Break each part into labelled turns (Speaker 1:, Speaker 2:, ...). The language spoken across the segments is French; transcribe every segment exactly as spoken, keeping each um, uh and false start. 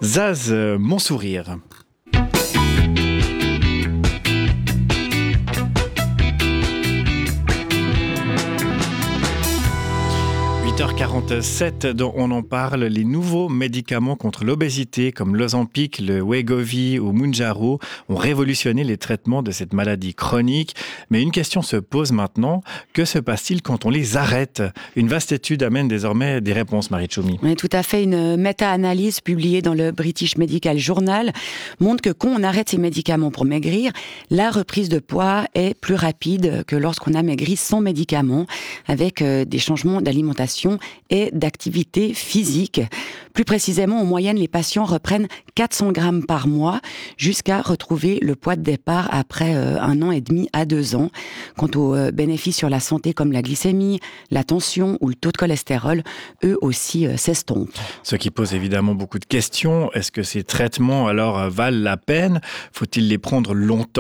Speaker 1: Zaz, euh, mon sourire. huit heures quarante-sept, dont on en parle, les nouveaux médicaments contre l'obésité comme l'Ozempic, le Wegovy ou Mounjaro ont révolutionné les traitements de cette maladie chronique. Mais une question se pose maintenant, que se passe-t-il quand on les arrête ? Une vaste étude amène désormais des réponses, Marie Tchoumi.
Speaker 2: Oui, tout à fait. Une méta-analyse publiée dans le British Medical Journal montre que quand on arrête ces médicaments pour maigrir, la reprise de poids est plus rapide que lorsqu'on a maigri sans médicaments, avec des changements d'alimentation et d'activité physique. Plus précisément, en moyenne, les patients reprennent quatre cents grammes par mois jusqu'à retrouver le poids de départ après euh, un an et demi à deux ans. Quant aux euh, bénéfices sur la santé comme la glycémie, la tension ou le taux de cholestérol, eux aussi euh, s'estompent.
Speaker 1: Ce qui pose évidemment beaucoup de questions. Est-ce que ces traitements alors euh, valent la peine ? Faut-il les prendre longtemps ?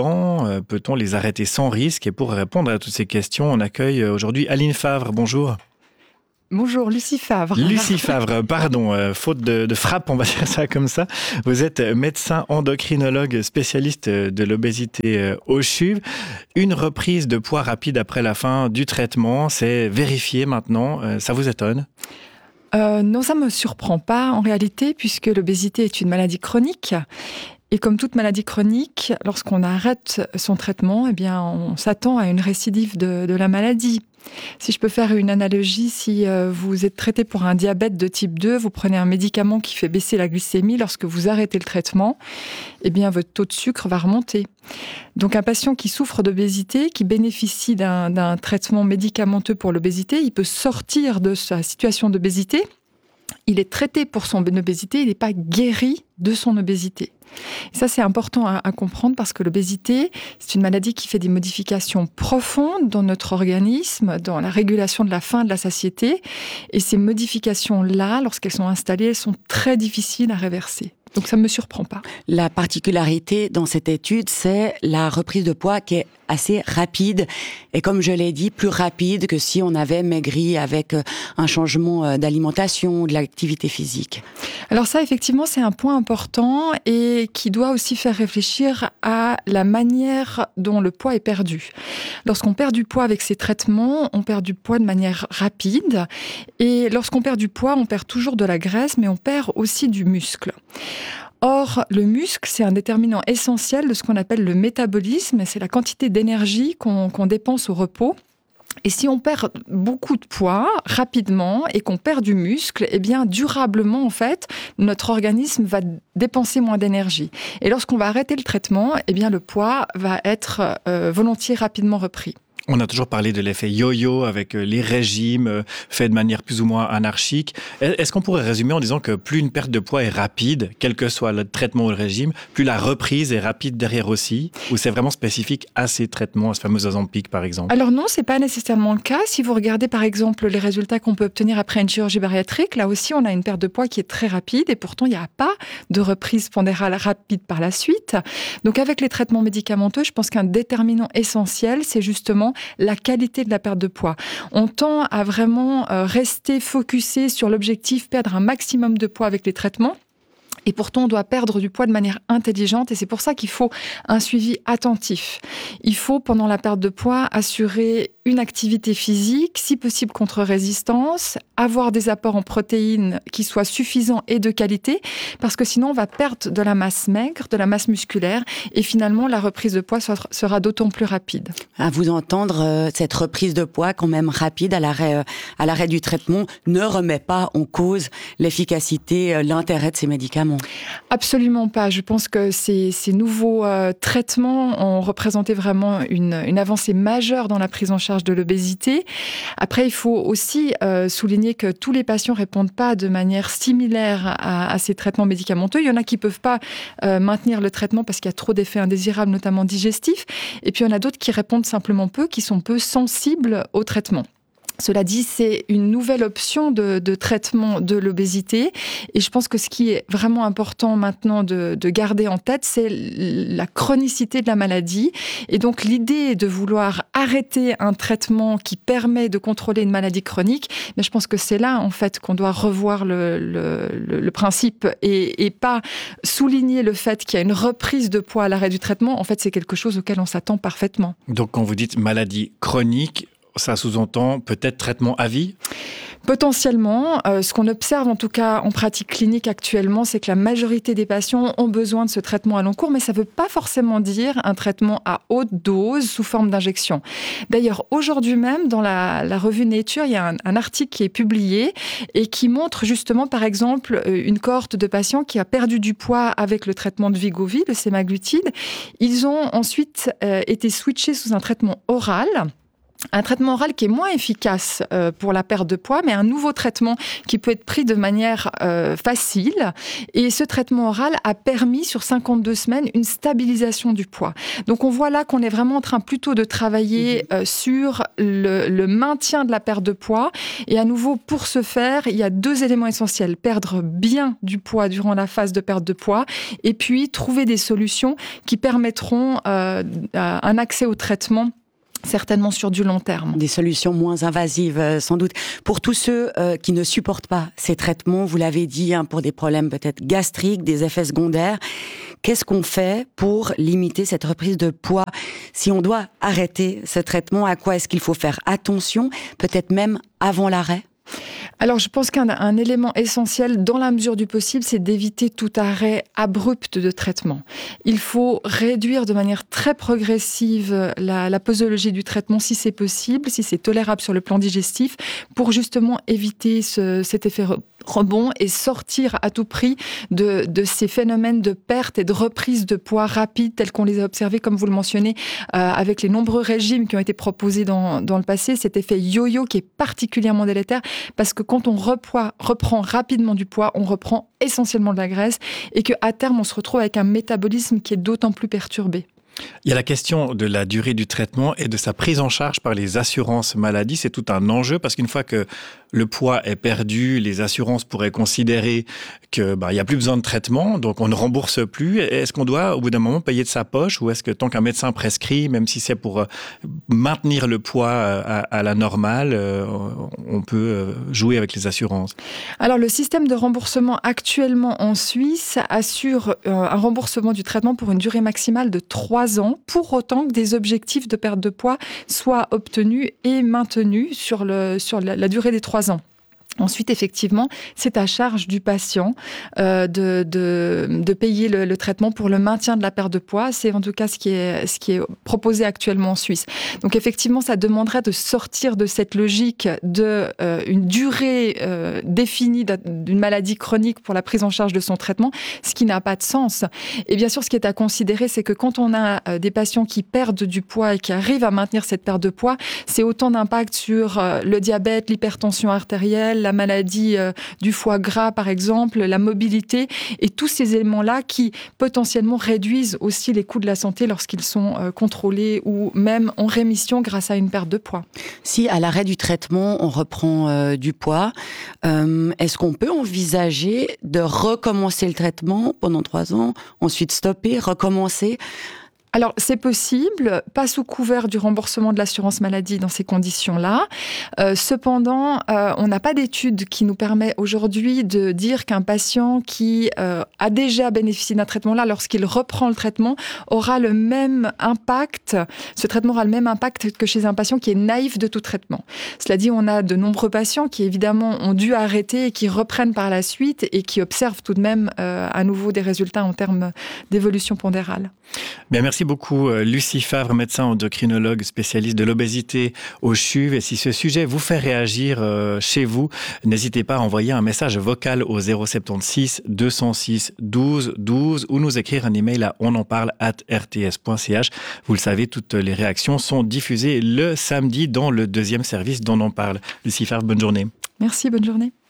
Speaker 1: euh, Peut-on les arrêter sans risque ? Et pour répondre à toutes ces questions, on accueille aujourd'hui Aline Favre. Bonjour.
Speaker 3: Bonjour, Lucie Favre.
Speaker 1: Lucie Favre, pardon, euh, faute de, de frappe, on va dire ça comme ça. Vous êtes médecin endocrinologue spécialiste de l'obésité euh, au C H U V. Une reprise de poids rapide après la fin du traitement, c'est vérifié maintenant. Euh, ça vous étonne ?
Speaker 3: euh, Non, ça ne me surprend pas en réalité, puisque l'obésité est une maladie chronique. Et comme toute maladie chronique, lorsqu'on arrête son traitement, eh bien, on s'attend à une récidive de, de la maladie. Si je peux faire une analogie, si euh, vous êtes traité pour un diabète de type deux, vous prenez un médicament qui fait baisser la glycémie, lorsque vous arrêtez le traitement, eh bien, votre taux de sucre va remonter. Donc un patient qui souffre d'obésité, qui bénéficie d'un, d'un traitement médicamenteux pour l'obésité, il peut sortir de sa situation d'obésité. Il est traité pour son obésité, il n'est pas guéri de son obésité. Et ça, c'est important à, à comprendre parce que l'obésité, c'est une maladie qui fait des modifications profondes dans notre organisme, dans la régulation de la faim, de la satiété. Et ces modifications-là, lorsqu'elles sont installées, elles sont très difficiles à réverser. Donc ça ne me surprend pas.
Speaker 2: La particularité dans cette étude, c'est la reprise de poids qui est assez rapide. Et comme je l'ai dit, plus rapide que si on avait maigri avec un changement d'alimentation ou de l'activité physique.
Speaker 3: Alors ça, effectivement, c'est un point important et qui doit aussi faire réfléchir à la manière dont le poids est perdu. Lorsqu'on perd du poids avec ces traitements, on perd du poids de manière rapide. Et lorsqu'on perd du poids, on perd toujours de la graisse, mais on perd aussi du muscle. Or, le muscle, c'est un déterminant essentiel de ce qu'on appelle le métabolisme, c'est la quantité d'énergie qu'on, qu'on dépense au repos. Et si on perd beaucoup de poids rapidement et qu'on perd du muscle, eh bien durablement en fait, notre organisme va dépenser moins d'énergie. Et lorsqu'on va arrêter le traitement, eh bien le poids va être euh, volontiers rapidement repris.
Speaker 1: On a toujours parlé de l'effet yo-yo avec les régimes faits de manière plus ou moins anarchique. Est-ce qu'on pourrait résumer en disant que plus une perte de poids est rapide, quel que soit le traitement ou le régime, plus la reprise est rapide derrière aussi ? Ou c'est vraiment spécifique à ces traitements, à ce fameux Ozempic par exemple ?
Speaker 3: Alors non, c'est pas nécessairement le cas. Si vous regardez par exemple les résultats qu'on peut obtenir après une chirurgie bariatrique, là aussi on a une perte de poids qui est très rapide et pourtant il n'y a pas de reprise pondérale rapide par la suite. Donc avec les traitements médicamenteux, je pense qu'un déterminant essentiel, c'est justement la qualité de la perte de poids. On tend à vraiment rester focusé sur l'objectif perdre un maximum de poids avec les traitements. Et pourtant, on doit perdre du poids de manière intelligente et c'est pour ça qu'il faut un suivi attentif. Il faut, pendant la perte de poids, assurer une activité physique, si possible contre-résistance, avoir des apports en protéines qui soient suffisants et de qualité, parce que sinon, on va perdre de la masse maigre, de la masse musculaire et finalement, la reprise de poids sera d'autant plus rapide.
Speaker 2: À vous entendre, euh, cette reprise de poids, quand même rapide à l'arrêt, euh, à l'arrêt du traitement, ne remet pas en cause l'efficacité, euh, l'intérêt de ces médicaments.
Speaker 3: Absolument pas. Je pense que ces, ces nouveaux euh, traitements ont représenté vraiment une, une avancée majeure dans la prise en charge de l'obésité. Après, il faut aussi euh, souligner que tous les patients répondent pas de manière similaire à, à ces traitements médicamenteux. Il y en a qui peuvent pas euh, maintenir le traitement parce qu'il y a trop d'effets indésirables, notamment digestifs. Et puis, il y en a d'autres qui répondent simplement peu, qui sont peu sensibles au traitement. Cela dit, c'est une nouvelle option de, de traitement de l'obésité. Et je pense que ce qui est vraiment important maintenant de, de garder en tête, c'est la chronicité de la maladie. Et donc, l'idée de vouloir arrêter un traitement qui permet de contrôler une maladie chronique, mais je pense que c'est là, en fait, qu'on doit revoir le, le, le, le principe et, et pas souligner le fait qu'il y a une reprise de poids à l'arrêt du traitement. En fait, c'est quelque chose auquel on s'attend parfaitement.
Speaker 1: Donc, quand vous dites maladie chronique, ça sous-entend peut-être traitement à vie ?
Speaker 3: Potentiellement, euh, ce qu'on observe en tout cas en pratique clinique actuellement, c'est que la majorité des patients ont besoin de ce traitement à long cours, mais ça ne veut pas forcément dire un traitement à haute dose sous forme d'injection. D'ailleurs, aujourd'hui même, dans la, la revue Nature, il y a un, un article qui est publié et qui montre justement, par exemple, une cohorte de patients qui a perdu du poids avec le traitement de Wegovy, le semaglutide. Ils ont ensuite euh, été switchés sous un traitement oral. Un traitement oral qui est moins efficace euh, pour la perte de poids, mais un nouveau traitement qui peut être pris de manière euh, facile. Et ce traitement oral a permis, sur cinquante-deux semaines, une stabilisation du poids. Donc on voit là qu'on est vraiment en train plutôt de travailler euh, sur le, le maintien de la perte de poids. Et à nouveau, pour ce faire, il y a deux éléments essentiels. Perdre bien du poids durant la phase de perte de poids, et puis trouver des solutions qui permettront euh, un accès au traitement certainement sur du long terme.
Speaker 2: Des solutions moins invasives, euh, sans doute. Pour tous ceux euh, qui ne supportent pas ces traitements, vous l'avez dit, hein, pour des problèmes peut-être gastriques, des effets secondaires, qu'est-ce qu'on fait pour limiter cette reprise de poids ? Si on doit arrêter ce traitement, à quoi est-ce qu'il faut faire attention, peut-être même avant l'arrêt ?
Speaker 3: Alors, je pense qu'un un élément essentiel, dans la mesure du possible, c'est d'éviter tout arrêt abrupt de traitement. Il faut réduire de manière très progressive la, la posologie du traitement, si c'est possible, si c'est tolérable sur le plan digestif, pour justement éviter ce, cet effet rebond et sortir à tout prix de, de ces phénomènes de perte et de reprise de poids rapide tels qu'on les a observés, comme vous le mentionnez, euh, avec les nombreux régimes qui ont été proposés dans, dans le passé. Cet effet yo-yo qui est particulièrement délétère parce que quand on repoids, reprend rapidement du poids, on reprend essentiellement de la graisse et qu'à terme, on se retrouve avec un métabolisme qui est d'autant plus perturbé.
Speaker 1: Il y a la question de la durée du traitement et de sa prise en charge par les assurances maladie. C'est tout un enjeu parce qu'une fois que le poids est perdu, les assurances pourraient considérer qu'il bah, n'y a plus besoin de traitement, donc on ne rembourse plus. Est-ce qu'on doit, au bout d'un moment, payer de sa poche ou est-ce que tant qu'un médecin prescrit, même si c'est pour maintenir le poids à, à la normale, on peut jouer avec les assurances ?
Speaker 3: Alors, le système de remboursement actuellement en Suisse assure un remboursement du traitement pour une durée maximale de trois ans, pour autant que des objectifs de perte de poids soient obtenus et maintenus sur, le, sur la, la durée des trois ans. Ensuite, effectivement, c'est à charge du patient euh, de, de, de payer le, le traitement pour le maintien de la perte de poids. C'est en tout cas ce qui est, ce qui est proposé actuellement en Suisse. Donc effectivement, ça demanderait de sortir de cette logique de euh, une durée euh, définie d'une maladie chronique pour la prise en charge de son traitement, ce qui n'a pas de sens. Et bien sûr, ce qui est à considérer, c'est que quand on a euh, des patients qui perdent du poids et qui arrivent à maintenir cette perte de poids, c'est autant d'impact sur euh, le diabète, l'hypertension artérielle, la maladie euh, du foie gras, par exemple, la mobilité, et tous ces éléments-là qui potentiellement réduisent aussi les coûts de la santé lorsqu'ils sont euh, contrôlés ou même en rémission grâce à une perte de poids.
Speaker 2: Si à l'arrêt du traitement, on reprend euh, du poids, euh, est-ce qu'on peut envisager de recommencer le traitement pendant trois ans, ensuite stopper, recommencer ?
Speaker 3: Alors, c'est possible, pas sous couvert du remboursement de l'assurance maladie dans ces conditions-là. Euh, cependant, euh, on n'a pas d'étude qui nous permet aujourd'hui de dire qu'un patient qui euh, a déjà bénéficié d'un traitement-là, lorsqu'il reprend le traitement, aura le même impact, ce traitement aura le même impact que chez un patient qui est naïf de tout traitement. Cela dit, on a de nombreux patients qui, évidemment, ont dû arrêter et qui reprennent par la suite et qui observent tout de même euh, à nouveau des résultats en termes d'évolution pondérale.
Speaker 1: Bien, merci beaucoup Lucie Favre, médecin endocrinologue spécialiste de l'obésité au C H U V. Et si ce sujet vous fait réagir euh, chez vous, n'hésitez pas à envoyer un message vocal au zéro sept six deux zéro six douze douze ou nous écrire un email à onenparle arobase r t s point c h. Vous le savez, toutes les réactions sont diffusées le samedi dans le deuxième service d'On en parle. Lucie Favre, bonne journée.
Speaker 3: Merci, bonne journée.